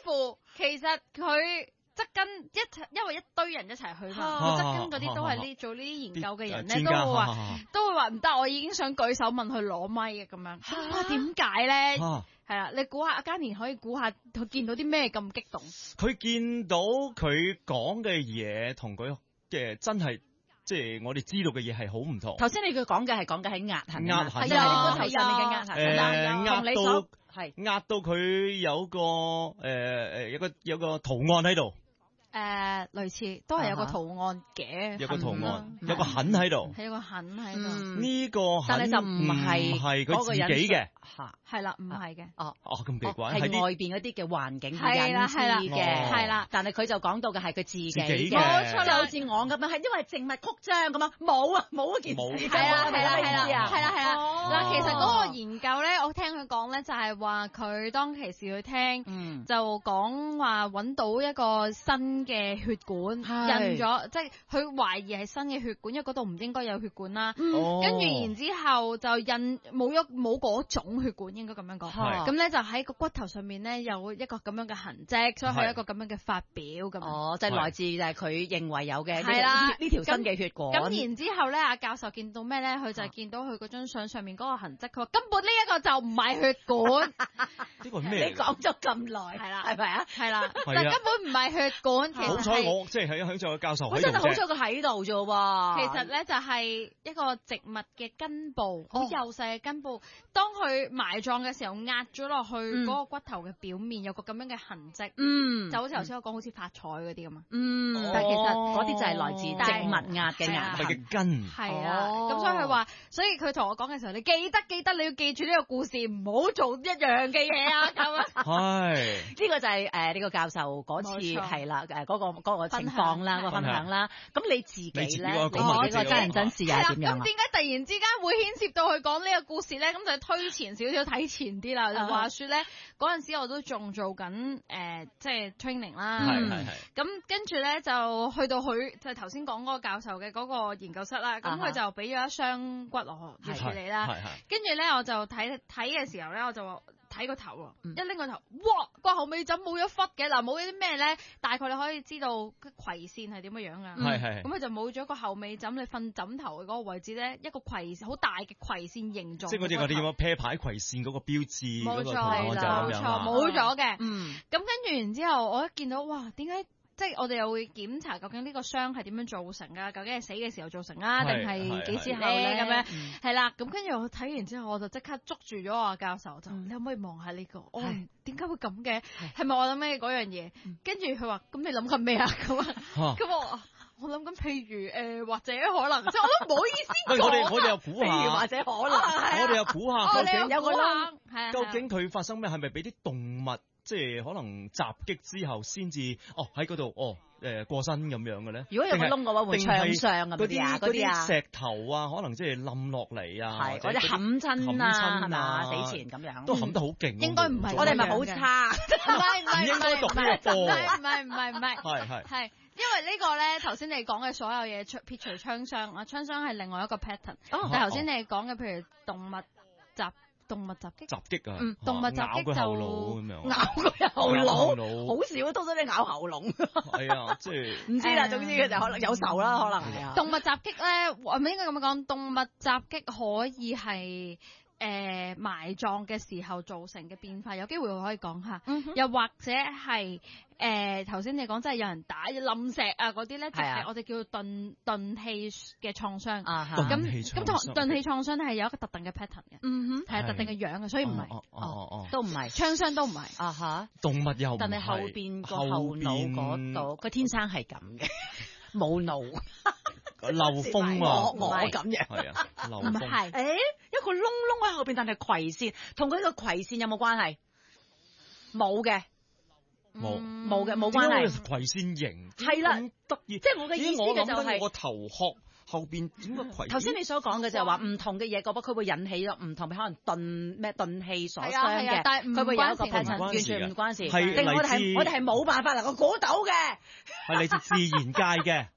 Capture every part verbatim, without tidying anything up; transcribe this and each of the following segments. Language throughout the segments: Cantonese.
乎其實佢。側跟一齊，因為一堆人一齊去嘛，佢側跟嗰啲都係呢做呢啲研究嘅人咧，都會話都會話唔得，我已經想舉手問佢攞咪嘅咁樣。咁啊點解咧？係啦，你估下阿嘉年可以估下佢見到啲咩咁激動？ 佢見到佢講嘅嘢同佢嘅真係即係我哋知道嘅嘢係好唔同。 頭先你佢講嘅係講嘅係壓痕， 壓痕係啊，頭上面嘅壓痕， 誒壓到係壓到佢有個誒誒有個有個圖案喺度。 誒、呃，類似都係有個圖案嘅， 有個圖案，有個痕喺度， 係有個痕喺度。 呢、嗯、個痕， 但係就唔係唔係佢自己嘅， 係啦，唔係嘅。 哦哦，咁奇怪， 係外邊嗰啲嘅環境係啦係啦嘅，係啦。但係佢就講到嘅係佢自己嘅，冇錯啦，好似我咁樣，係因為靜脈曲張咁樣，冇啊冇一件事， 係啦係啦係啦係啦係啦。嗱、哦，其實嗰個研究咧，我聽佢講咧，就係話佢當其時去聽，嗯、就講話揾到一個新嘅血管印咗，即係佢懷疑係新嘅血管，因為嗰度唔應該有血管啦。跟、嗯、住然之後就印冇咗冇嗰種血管，應該咁樣講。咁咧就喺個骨頭上面咧有一個咁樣嘅痕跡，所以係一個咁樣嘅發表咁。哦，就係、是、來自就係佢認為有嘅係啦呢條新嘅血管。咁然之後咧，阿教授見到咩咧？佢就係見到佢嗰張相上面嗰個痕跡，佢話根本呢一個就唔係血管。 呢個咩？ 你講咗咁耐，係啦，係咪啊？ 係啦，就根本唔係血管。其實好彩我即係喺喺在個教授喺度啫。 真係好彩佢喺度啫喎。 其實咧就係一個植物嘅根部，好、哦、幼細嘅根部。當佢埋葬嘅時候壓咗落去嗰個骨頭嘅表面，嗯、有個咁樣嘅痕跡。嗯，就好似頭先我講，好似發彩嗰啲咁啊。嗯，但係其實嗰啲就係來自植物壓嘅壓痕嘅根。 係啊，咁、哦、所以佢話，所以佢同我講嘅時候，你記得記得你要記住呢個故事，唔好做一樣嘅嘢啊咁啊。 係， 呢個就係誒呢個教授嗰次係啦誒嗰個嗰、嗰個情況啦，個分享啦。咁你自己咧，你呢個真人真事啊點樣啊？咁點解突然之間會牽涉到佢講呢個故事咧？咁就推前少少睇前啲啦。就話說咧，嗰陣時我都仲做緊誒即係 training 啦。係係係。咁跟住咧就去到佢就係頭先講嗰個教授嘅嗰個研究室啦。咁佢就俾咗一箱骨落要處理啦。係係。跟住咧我就睇睇嘅時候咧，我就話。睇個頭啊、嗯，一拎個頭，哇！個後尾枕冇咗忽嘅，嗱冇啲咩咧？大概你可以知道葵線係點樣樣啊？係係。咁佢就冇咗個後尾枕，你瞓枕頭嘅嗰個位置咧，一個葵好大嘅葵線形狀。即係嗰啲我哋叫啤牌葵線嗰個標誌。冇錯啦，冇錯，冇咗嘅。嗯。咁跟住然之後，我一見到哇，點解？即係我哋又會檢查究竟呢個傷係點樣造成㗎？究竟係死嘅時候造成啊，定係幾之後咧？咁樣係啦。咁跟住我睇完之後，我就即刻捉住咗我教授，就、嗯、你可唔可以望下呢個？哦，點解會咁嘅？係咪我諗咩嗰樣嘢？跟住佢話：咁你諗緊咩啊？咁啊？咁我我諗緊譬如誒、呃，或者可能，即係我都唔好意思講。我哋我哋又估下，譬如或者可能，我哋又估下究竟有個窿，究竟佢發生咩？係咪俾啲動物？即係可能襲擊之後先至哦喺嗰度哦誒、呃、過身咁樣嘅咧。如果有個窿嘅話，會槍傷咁啲啊，嗰啲石頭啊，可能即係冧落嚟啊，或者冚親啊，係嘛？死前咁樣都冚得好勁。應該唔係，我哋咪好差。唔係唔係唔係唔係唔係唔係唔係係係係，因為呢個咧頭先你講嘅所有嘢，除撇除槍傷啊，槍傷係另外一個 pattern。哦、但係頭先你講嘅譬如動物襲。動物襲擊，襲擊啊！嗯，動物襲擊就咬個後腦咁樣，咬個後腦，好少，通常你咬喉嚨。係啊，即係唔知啦。總之佢就可能有仇啦，可能係啊。動物襲擊咧，我唔應該咁樣講。動物襲擊可以係。誒、呃、埋葬嘅時候造成嘅變化，有機會我可以講下、嗯，又或者係誒頭先你講，真係有人打冧石啊嗰啲咧，就係我哋叫做鈍鈍器嘅創傷。咁咁同鈍器創傷係有一個特定嘅 pattern 嘅，嗯哼，係特定嘅樣嘅，所以唔係，哦哦哦，都唔係，槍傷都唔係，啊嚇，動物又唔係，但係後邊個後腦嗰度，佢天生係咁嘅，冇腦。漏風啊！我咁樣係啊，漏風。唔係，誒、欸，一個窿窿喺後邊，但係葵線，同佢呢個葵線有冇關係？冇嘅，冇冇嘅，冇關係。葵線型係啦，得意。即係我嘅意思嘅就係、是、我個頭殼後邊點解葵？頭先你所講嘅就係話唔同嘅嘢，嗰佢會引起咗唔同，可能鈍咩鈍器所傷嘅，但係佢會有一個平衡，完全唔關事。係嚟自我哋係我哋係冇辦法能夠估到嘅，係嚟自自然界嘅。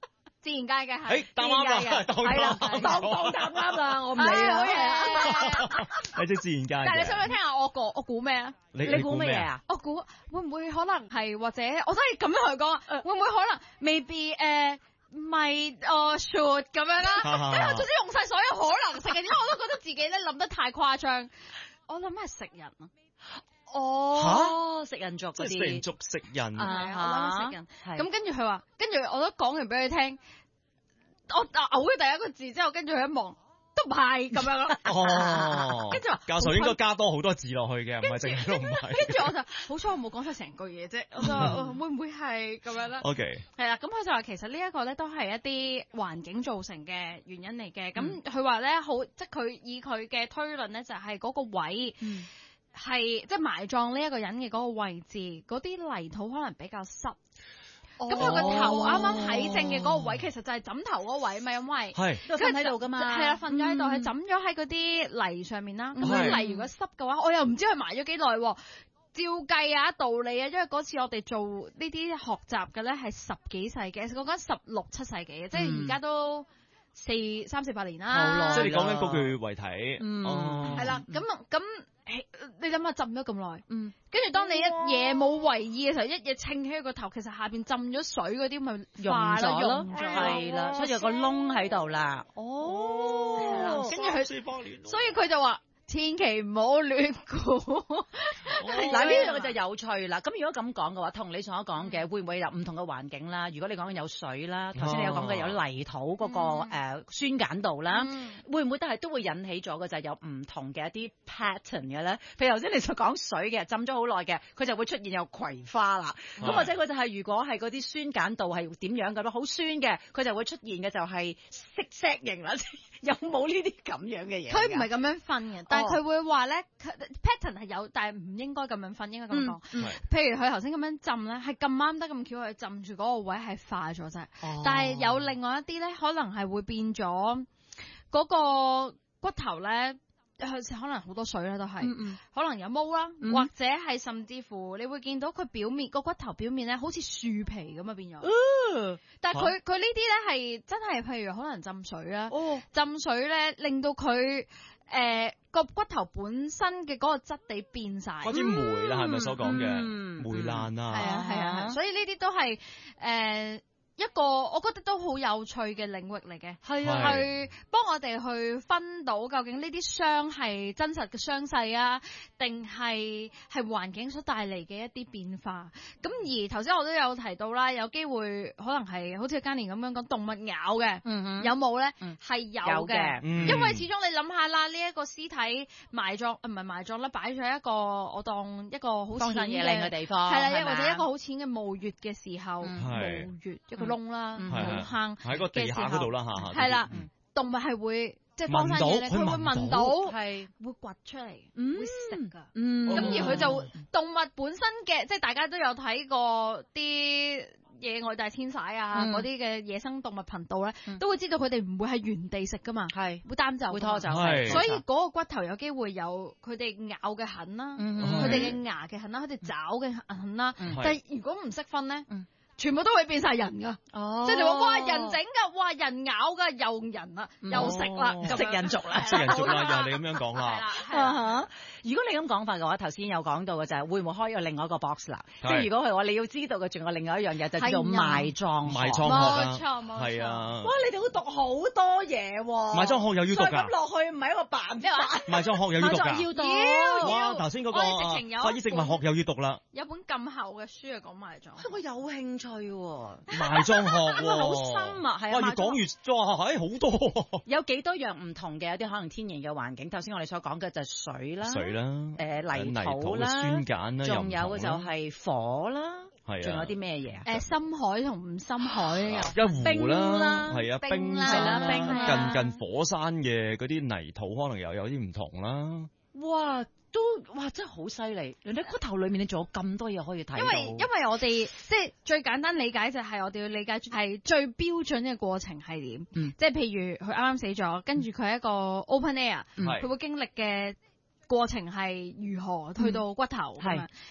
自然界嘅係。 誒，答啱啦， 係啦，當當答啱啦，我唔理啦。 好嘢。 係隻自然界。 但係你想唔想聽下我個我估咩啊？ 你估咩嘢啊？ 我估會唔會可能係或者我真係咁樣同佢講，會唔會可能未必誒？咪哦 should 咁樣啦，因為我總之用晒所有可能性嘅，點解我都覺得自己咧諗得太誇張。我諗係食人啊！ 哦，食人族嗰啲， 即係食人族食人。 係啊，我諗食人。咁跟住佢話，跟住我都講完俾佢聽，我嘔咗第一個字之後，跟住佢一望。都唔係咁樣咯。 哦， 跟住話教授應該加多好多字落去嘅，唔係淨係都唔係。 跟住我就好彩我冇講晒成句嘢啫，我就話會唔會係咁樣咧 ？OK， 係啦，咁佢就話其實呢一個咧都係一啲環境造成嘅原因嚟嘅。咁佢話咧好，即係佢以佢嘅推論咧就係嗰個位係即係埋葬呢一個人嘅嗰個位置，嗰啲泥土可能比較濕。咁佢個頭啱啱喺正嘅嗰個位，其實就係枕頭嗰位嘛，因為係瞓喺度噶嘛， 係啦，瞓咗喺度，係枕咗喺嗰啲泥上面啦。咁啲泥如果濕嘅話，我又唔知佢埋咗幾耐。照計啊，道理啊，因為嗰次我哋做呢啲學習嘅咧係十幾世紀，講緊十六七世紀嘅，即係而家都四三四百年啦。 即係你講緊嗰具遺體， 嗯，係啦，咁咁。你諗下浸咗咁耐，嗯，跟住當你一夜冇為意嘅時候，一夜稱起個頭，其實下邊浸咗水嗰啲咪溶咗咯，係啦，所以有個窿喺度啦。 哦，跟住佢，所以佢就話。千祈唔好亂估。 嗱，呢個就有趣啦。咁如果咁講嘅話，同你所講嘅會唔會有唔同嘅環境啦？如果你講有水啦，頭先你有講嘅有泥土嗰個誒酸鹼度啦，會唔會都係都會引起咗嘅就係有唔同嘅一啲 pattern 嘅咧？譬如頭先你所講水嘅浸咗好耐嘅，佢就會出現有葵花啦。咁或者佢就係如果係嗰啲酸鹼度係點樣嘅咯？好酸嘅，佢就會出現嘅就係色石型啦。有冇呢啲咁樣嘅嘢？ 佢唔係咁樣分嘅，但係佢會話咧，pattern 係有，但係唔應該咁樣分，應該咁講。嗯、譬如佢頭先咁樣浸咧，係咁啱得咁巧，佢浸住嗰個位係化咗啫。哦、但係有另外一啲咧，可能係會變咗嗰個骨頭咧。可能好多水啦，都係，嗯嗯可能有毛啦，嗯、或者係甚至乎你會見到佢表面個骨頭表面咧，好似樹皮咁啊變咗。呃、但係佢佢呢啲咧係真係，譬如可能浸水啦，哦、浸水咧令到佢誒個骨頭本身嘅嗰個質地變晒， 嗰啲霉啦，係咪所講嘅霉爛啊？ 係啊係啊，所以呢啲都係誒。呃一個我覺得都好有趣嘅領域嚟嘅，係啊，去幫我哋去分到究竟呢啲傷係真實嘅傷勢啊，定係係環境所帶嚟嘅一啲變化。咁而頭先我都有提到啦，有機會可能係好似嘉年咁樣講動物咬嘅，嗯、哼有冇咧？係、嗯、有嘅，嗯、因為始終你諗下啦，呢、這、一個屍體埋葬唔係埋葬啦，擺咗一個我當一個好淺嘅地方， 係啦，或者一個好淺嘅墓穴嘅時候，墓穴一個窿啦，墓坑喺個地下嗰度啦嚇， 係啦，動物係會即係荒山野嶺，佢會聞到，係會掘出嚟，會食㗎。咁而佢就動物本身嘅，即係大家都有睇過啲野外大遷徙啊，嗰啲嘅野生動物頻道咧，都會知道佢哋唔會係原地食㗎嘛，係會擔走，會拖走。所以嗰個骨頭有機會有佢哋咬嘅痕啦，佢哋嘅牙嘅痕啦，佢哋爪嘅痕啦。但係如果唔識分咧，全部都會變晒人噶，即係你話哇人整噶，哇人咬噶，又人啦，又食啦， 食人族啦， 食人族啦，又係你咁樣講啦。 如果你咁講法嘅話，頭先有講到嘅就係會唔會開個另外一個 box 啦？即係如果係話你要知道嘅，仲有另外一樣嘢就叫做埋葬學。 埋葬學啊，係啊。 哇！你哋會讀好多嘢喎。埋葬學又要讀㗎。 咁落去唔係一個辦法。 埋葬學又要讀㗎。 要讀。 哇！頭先嗰個法醫植物學又要讀啦。 有本咁厚嘅書係講埋葬。 我有興趣喎。 埋葬學喎。 好深啊，係啊。 哇！越講越哇，係好多。 有幾多樣唔同嘅有啲可能天然嘅環境。頭先我哋所講嘅就係水啦。 水啦。 誒泥土啦。 酸鹼啦。 仲有嘅就係火啦。 係啊。 仲有啲咩嘢啊？ 誒深海同唔深海又。 一湖啦。係啊。 冰啦。冰啦。 近近火山嘅嗰啲泥土可能又有啲唔同啦。 哇！都哇真係好犀利！你骨頭裏面你仲有咁多嘢可以睇到。 因為因為我哋即係最簡單理解就係我哋要理解係最標準嘅過程係點。嗯、即係譬如佢啱啱死咗，跟住佢係一個 open air，佢、嗯、會經歷嘅過程係如何去到骨頭咁樣。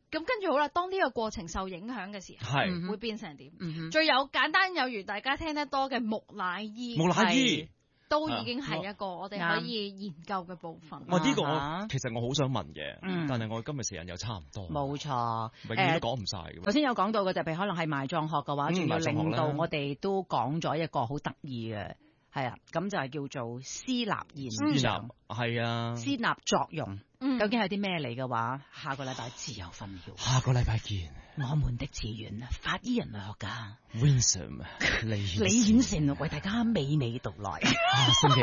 咁跟住好啦，當呢個過程受影響嘅時候， 係會變成點？ 嗯、 最有簡單有如大家聽得多嘅木乃伊， 木乃伊都已經係一個我哋可以研究嘅部分。 我呢個我其實我好想問嘅， 嗯、 但係我今日時間又差唔多。 冇錯， 永遠都講唔晒嘅。 頭先有講到嘅就譬如可能係埋葬學嘅話，仲、嗯、要令到我哋都講咗一個好得意嘅。係啊，咁就係叫做司納現象， 係啊， 司納作用，嗯、究竟係啲咩嚟嘅話，下個禮拜自由分曉。 下個禮拜見。 我們的詞源法醫人類學家 Vincent 李李顯成為大家娓娓讀來。